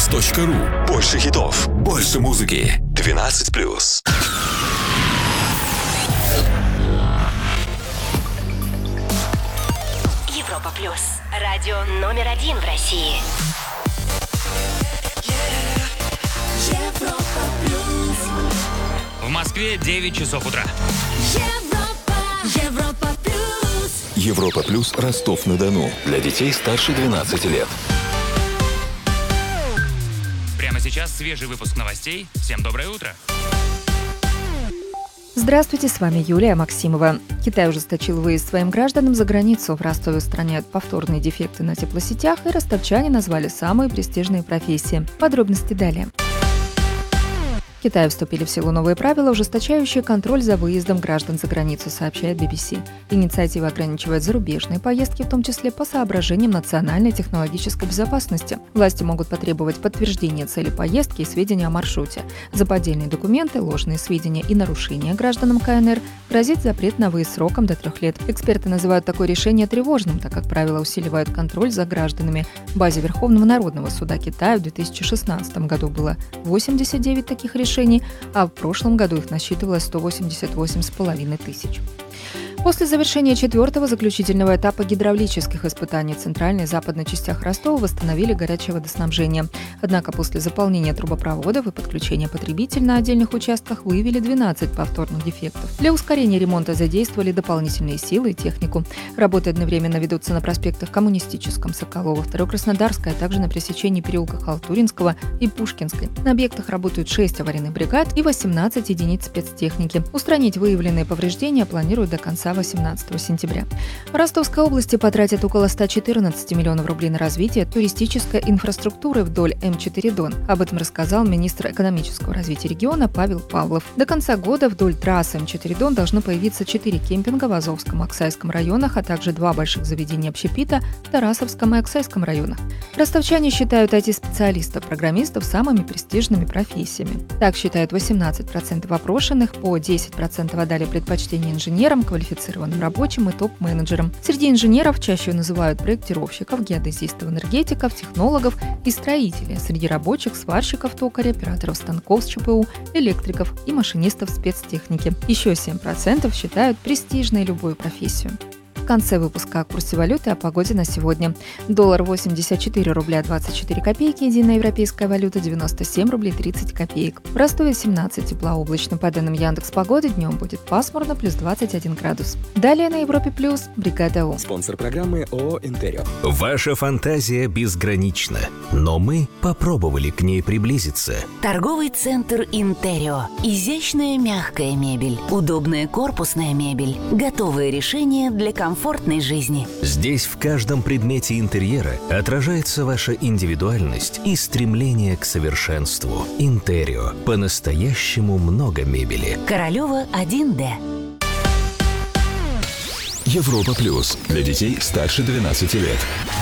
europaplus.ru. Больше хитов, больше музыки. 12+. Европа Плюс. Радио номер 1 в России. Европа Плюс. В Москве 9 часов утра. Европа Плюс. Европа Плюс Ростов-на-Дону. Для детей старше 12 лет. Прямо сейчас свежий выпуск новостей. Всем доброе утро. Здравствуйте, с вами Юлия Максимова. Китай ужесточил выезд своим гражданам за границу. В Ростове устраняют повторные дефекты на теплосетях, и ростовчане назвали самые престижные профессии. Подробности далее. В Китае вступили в силу новые правила, ужесточающие контроль за выездом граждан за границу, сообщает BBC. Инициатива ограничивает зарубежные поездки, в том числе по соображениям национальной технологической безопасности. Власти могут потребовать подтверждения цели поездки и сведения о маршруте. За поддельные документы, ложные сведения и нарушения гражданам КНР грозит запрет на выезд сроком до 3 лет. Эксперты называют такое решение тревожным, так как правила усиливают контроль за гражданами. В базе Верховного народного суда Китая в 2016 году было 89 таких решений, а в прошлом году их насчитывалось 188,5 тысяч. После завершения 4-го заключительного этапа гидравлических испытаний в центральной и западной частях Ростова восстановили горячее водоснабжение. Однако после заполнения трубопроводов и подключения потребителей на отдельных участках выявили 12 повторных дефектов. Для ускорения ремонта задействовали дополнительные силы и технику. Работы одновременно ведутся на проспектах Коммунистическом, Соколова, 2-й Краснодарской, а также на пересечении переулка Халтуринского и Пушкинской. На объектах работают 6 аварийных бригад и 18 единиц спецтехники. Устранить выявленные повреждения планируют до конца 18 сентября. В Ростовской области потратят около 114 миллионов рублей на развитие туристической инфраструктуры вдоль М4 Дон. Об этом рассказал министр экономического развития региона Павел Павлов. До конца года вдоль трассы М4 Дон должно появиться 4 кемпинга в Азовском и Аксайском районах, а также 2 больших заведения общепита в Тарасовском и Аксайском районах. Ростовчане считают IT-специалистов, программистов самыми престижными профессиями. Так считают 18% опрошенных, по 10% отдали предпочтение инженерам, квалифицированным рабочим и топ-менеджерам. Среди инженеров чаще называют проектировщиков, геодезистов, энергетиков, технологов и строителей. Среди рабочих – сварщиков токаря, операторов станков с ЧПУ, электриков и машинистов спецтехники. Еще 7% считают престижной любую профессию. В конце выпуска о курсе валюты, о погоде на сегодня. Доллар 84 рубля 24 копейки, единая европейская валюта 97 рублей 30 копеек. В Ростове 17, тепла облачно. По данным Яндекс.Погоды, днем будет пасмурно, плюс 21 градус. Далее на Европе Плюс бригада У. Спонсор программы ООО «Интерио». Ваша фантазия безгранична, но мы попробовали к ней приблизиться. Торговый центр «Интерио». Изящная мягкая мебель, удобная корпусная мебель, готовые решения для комфортной жизни. Здесь в каждом предмете интерьера отражается ваша индивидуальность и стремление к совершенству. Интерио. По-настоящему много мебели. Королева 1Д. Европа Плюс. Для детей старше 12 лет.